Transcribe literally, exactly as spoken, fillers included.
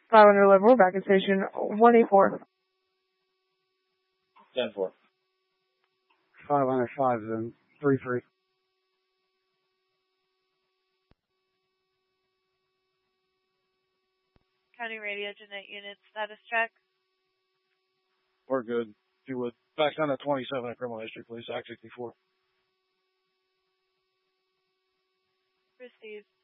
five hundred eleven, we're back at station one eighty-four. ten four. five hundred five, then three three. County Radio, Jeanette Unit, status check. We're good. If you would. Back on to twenty-seven at criminal history, please. Act sixty-four. Received.